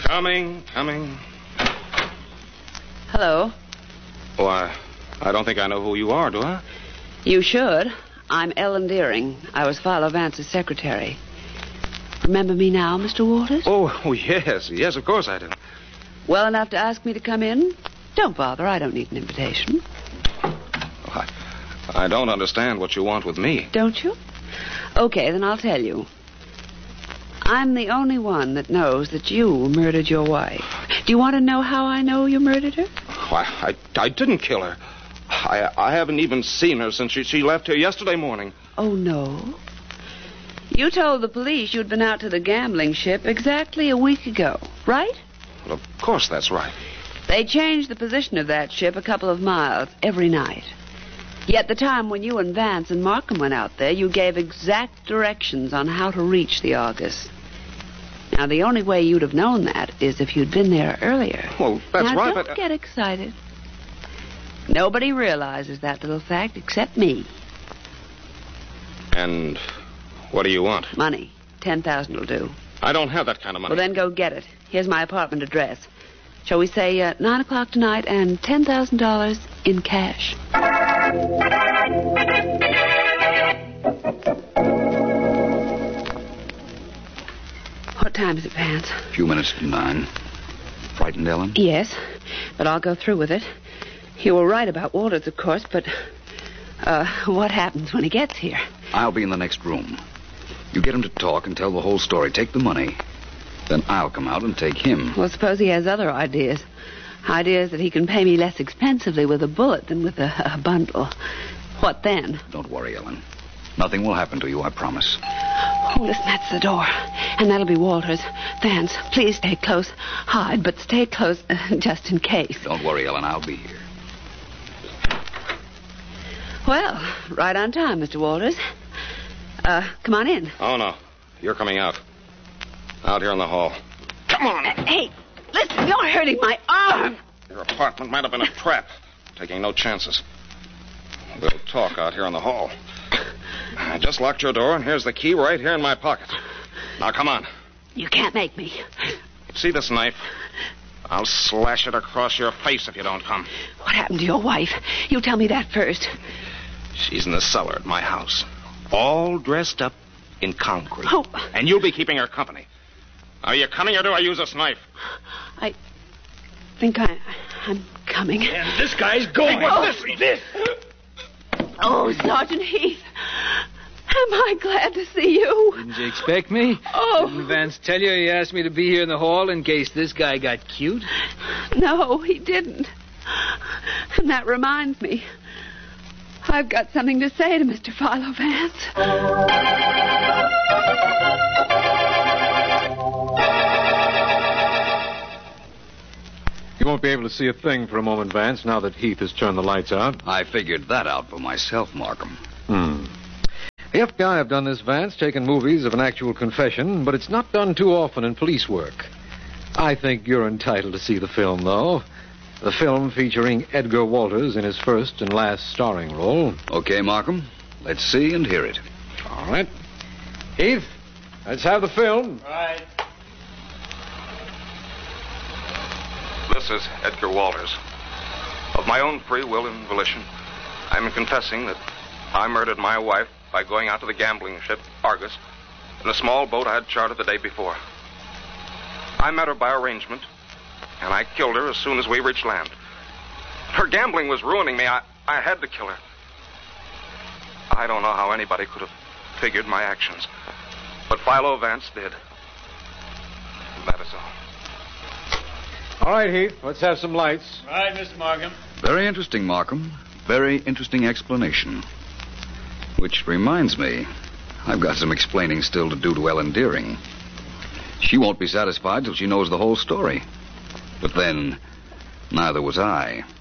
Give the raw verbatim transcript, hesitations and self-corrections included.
Coming, coming. Hello. Oh, I, I don't think I know who you are, do I? You should. I'm Ellen Deering. I was Philo Vance's secretary. Remember me now, Mister Walters? Oh, oh, yes. Yes, of course I do. Well enough to ask me to come in? Don't bother. I don't need an invitation. Oh, I, I don't understand what you want with me. Don't you? Okay, then I'll tell you. I'm the only one that knows that you murdered your wife. Do you want to know how I know you murdered her? Oh, I, I, I didn't kill her. I, I haven't even seen her since she, she left here yesterday morning. Oh, no? You told the police you'd been out to the gambling ship exactly a week ago, right? Well, of course that's right. They changed the position of that ship a couple of miles every night. Yet the time when you and Vance and Markham went out there, you gave exact directions on how to reach the Argus. Now, the only way you'd have known that is if you'd been there earlier. Well, that's now, right, don't but... Uh... get excited. Nobody realizes that little fact except me. And what do you want? Money. Ten thousand will do. I don't have that kind of money. Well, then go get it. Here's my apartment address. Shall we say uh, nine o'clock tonight and ten thousand dollars in cash? What time is it, Vance? A few minutes to nine. Frightened, Ellen? Yes, but I'll go through with it. You were right about Walters, of course, but uh, what happens when he gets here? I'll be in the next room. You get him to talk and tell the whole story. Take the money. Then I'll come out and take him. Well, suppose he has other ideas. Ideas that he can pay me less expensively with a bullet than with a, a bundle. What then? Don't worry, Ellen. Nothing will happen to you, I promise. Oh, listen, that's the door. And that'll be Walters. Vance, please stay close. Hide, but stay close uh, just in case. Don't worry, Ellen. I'll be here. Well, right on time, Mister Walters. Uh, come on in. Oh, no. You're coming out. Out here in the hall. Come on. Uh, hey, listen, you're hurting my arm. Your apartment might have been a trap. Taking no chances. We'll talk out here in the hall. I just locked your door, and here's the key right here in my pocket. Now, come on. You can't make me. See this knife? I'll slash it across your face if you don't come. What happened to your wife? You tell me that first. She's in the cellar at my house. All dressed up in concrete. Oh. And you'll be keeping her company. Are you coming, or do I use this knife? I think I, I'm coming. And this guy's going. Hey, what's this? This? Oh, Sergeant Heath. Am I glad to see you? Didn't you expect me? Oh. Didn't Vance tell you he asked me to be here in the hall in case this guy got cute? No, he didn't. And that reminds me. I've got something to say to Mister Philo Vance. You won't be able to see a thing for a moment, Vance, now that Heath has turned the lights out. I figured that out for myself, Markham. Hmm. The F B I have done this, Vance, taken movies of an actual confession, but it's not done too often in police work. I think you're entitled to see the film, though. The film featuring Edgar Walters in his first and last starring role. Okay, Markham. Let's see and hear it. All right. Heath, let's have the film. Right. This is Edgar Walters. Of my own free will and volition, I'm confessing that I murdered my wife by going out to the gambling ship, Argus, in a small boat I had chartered the day before. I met her by arrangement, and I killed her as soon as we reached land. Her gambling was ruining me. I, I had to kill her. I don't know how anybody could have figured my actions, but Philo Vance did. That is all. All right, Heath, let's have some lights. Right, Mister Markham. Very interesting, Markham. Very interesting explanation. Which reminds me, I've got some explaining still to do to Ellen Deering. She won't be satisfied till she knows the whole story. But then, neither was I.